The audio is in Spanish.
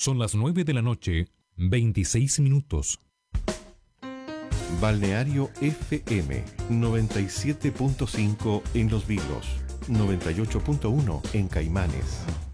Son las 9 de la noche, 26 minutos. Balneario FM 97.5 en Los Vilos, 98.1 en Caimanes.